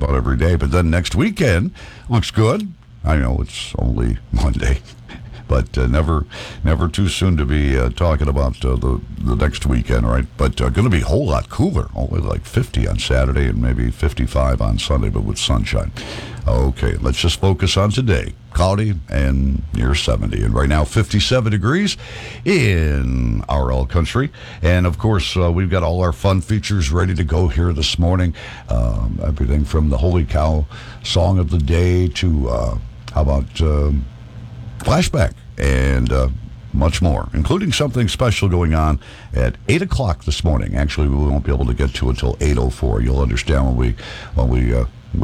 about every day. But then next weekend looks good. I know it's only Monday. But never too soon to be talking about the next weekend, right? But going to be a whole lot cooler, only like 50 on Saturday and maybe 55 on Sunday, but with sunshine. Okay, let's just focus on today. Cloudy and near 70. And right now, 57 degrees in RL country. And, of course, we've got all our fun features ready to go here this morning. Everything from the Holy Cow Song of the Day to, how about... Flashback and much more, including something special going on at 8 o'clock this morning. Actually, we won't be able to get to it until 8:04. You'll understand when we